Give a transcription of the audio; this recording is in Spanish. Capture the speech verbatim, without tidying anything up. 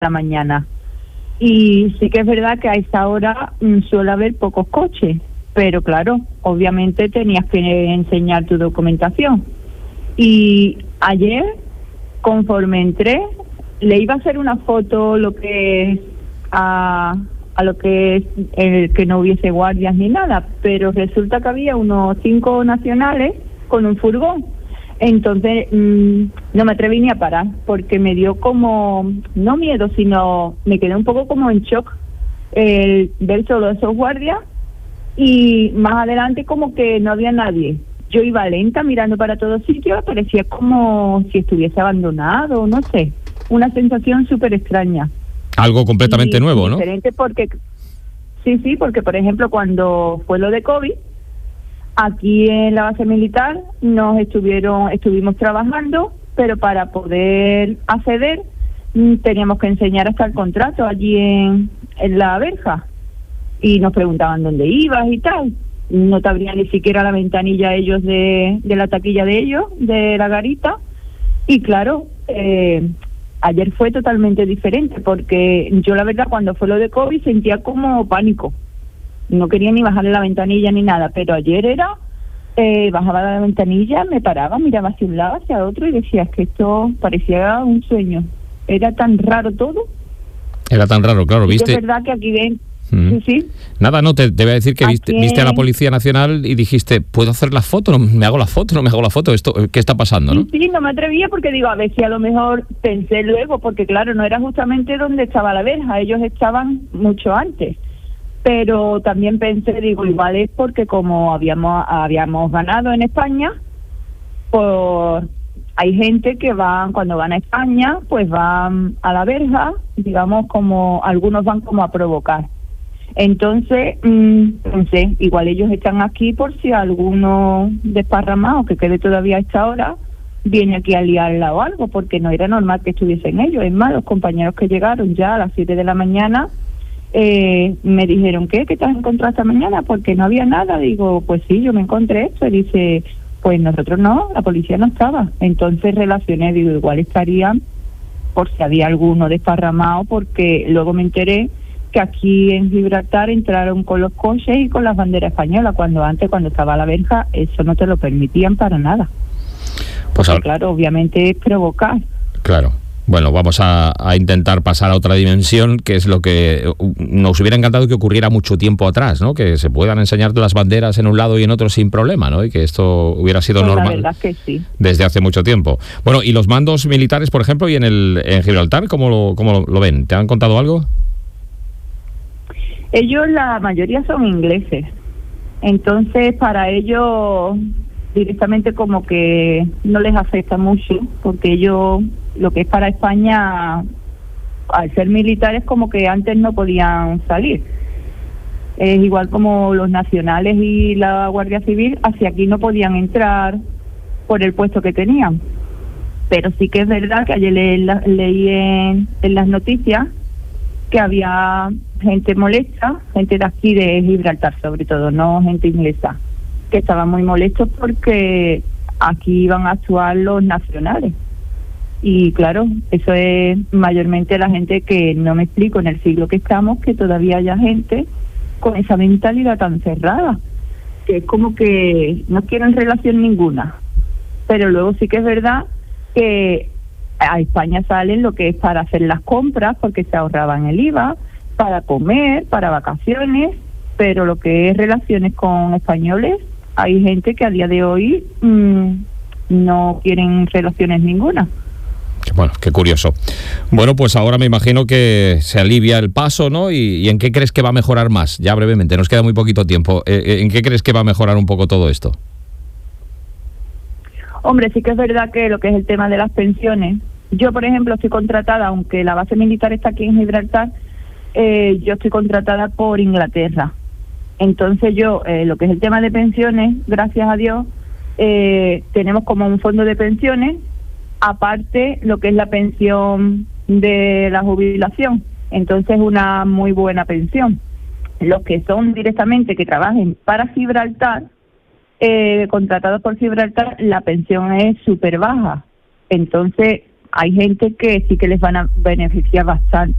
la mañana. Y sí que es verdad que a esa hora mm, suele haber pocos coches, pero claro, obviamente tenías que enseñar tu documentación. Y ayer, conforme entré, le iba a hacer una foto lo que es a, a lo que es el que no hubiese guardias ni nada, pero resulta que había unos cinco nacionales con un furgón. Entonces mmm, no me atreví ni a parar, porque me dio como, no miedo, sino me quedé un poco como en shock el ver solo esos guardias, y más adelante como que no había nadie. Yo iba lenta mirando para todos sitios, parecía como si estuviese abandonado, no sé, una sensación súper extraña. Algo completamente y, nuevo, ¿no? Diferente porque, sí, sí, porque por ejemplo cuando fue lo de COVID, aquí en la base militar nos estuvieron, estuvimos trabajando, pero para poder acceder teníamos que enseñar hasta el contrato allí en, en la verja, y nos preguntaban dónde ibas y tal. No te abrían ni siquiera la ventanilla ellos de, de la taquilla de ellos, de la garita. Y claro, eh, ayer fue totalmente diferente, porque yo la verdad cuando fue lo de COVID sentía como pánico. No quería ni bajarle la ventanilla ni nada, pero ayer era, eh, bajaba la ventanilla, me paraba, miraba hacia un lado, hacia otro, y decía, es que esto parecía un sueño. Era tan raro todo. Era tan raro, claro, ¿viste? Es verdad que aquí ven... Mm. Sí, sí. Nada, no, te, te voy a decir que viste, Aquí... viste a la Policía Nacional y dijiste, ¿puedo hacer la foto? No, ¿me hago la foto? ¿No me hago la foto? Esto, ¿qué está pasando, no? Sí, sí, no me atrevía porque digo, a ver si a lo mejor pensé luego, porque claro, no era justamente donde estaba la verja, ellos estaban mucho antes. Pero también pensé, digo, igual es porque como habíamos habíamos ganado en España, por hay gente que van, cuando van a España, pues van a la verja, digamos, como algunos van como a provocar. Entonces, mmm, pensé, igual ellos están aquí por si alguno desparramado que quede todavía a esta hora viene aquí a liarla o algo, porque no era normal que estuviesen ellos. Es más, los compañeros que llegaron ya a las siete de la mañana eh, me dijeron, ¿qué? ¿Qué te has encontrado esta mañana? Porque no había nada. Digo, pues sí, yo me encontré esto. Y dice, pues nosotros no, la policía no estaba. Entonces relacioné, digo, igual estarían por si había alguno desparramado, porque luego me enteré que aquí en Gibraltar entraron con los coches y con las banderas españolas, cuando antes, cuando estaba la verja, eso no te lo permitían para nada. Pues ahora, claro, obviamente es provocar. Claro. Bueno, vamos a, a intentar pasar a otra dimensión, que es lo que nos hubiera encantado que ocurriera mucho tiempo atrás, ¿no? Que se puedan enseñar las banderas en un lado y en otro sin problema, ¿no? Y que esto hubiera sido pues normal. La verdad que sí. Desde hace mucho tiempo. Bueno, y los mandos militares, por ejemplo, y en el en Gibraltar, ¿cómo lo, cómo lo, lo ven? ¿Te han contado algo? Ellos, la mayoría son ingleses, entonces para ellos directamente como que no les afecta mucho, porque ellos, lo que es para España, al ser militares, como que antes no podían salir. Es igual como los nacionales y la Guardia Civil, hacia aquí no podían entrar por el puesto que tenían. Pero sí que es verdad que ayer le, la, leí en, en las noticias que había gente molesta, gente de aquí de Gibraltar sobre todo, no gente inglesa, que estaban muy molestos porque aquí iban a actuar los nacionales. Y claro, eso es mayormente la gente que no me explico en el siglo que estamos, que todavía haya gente con esa mentalidad tan cerrada, que es como que no quieren relación ninguna. Pero luego sí que es verdad que a España salen lo que es para hacer las compras, porque se ahorraban el I V A, para comer, para vacaciones, pero lo que es relaciones con españoles, hay gente que a día de hoy mmm, no quieren relaciones ninguna. Bueno, qué curioso. Bueno, pues ahora me imagino que se alivia el paso, ¿no? ¿Y, y en qué crees que va a mejorar más? Ya brevemente, nos queda muy poquito tiempo. Eh, ¿En qué crees que va a mejorar un poco todo esto? Hombre, sí que es verdad que lo que es el tema de las pensiones, yo por ejemplo estoy contratada, aunque la base militar está aquí en Gibraltar, eh, yo estoy contratada por Inglaterra. Entonces yo, eh, lo que es el tema de pensiones, gracias a Dios, eh, tenemos como un fondo de pensiones, aparte lo que es la pensión de la jubilación. Entonces una muy buena pensión. Los que son directamente, que trabajen para Gibraltar, eh, contratados por Gibraltar, la pensión es súper baja. Entonces, hay gente que sí que les van a beneficiar bastante.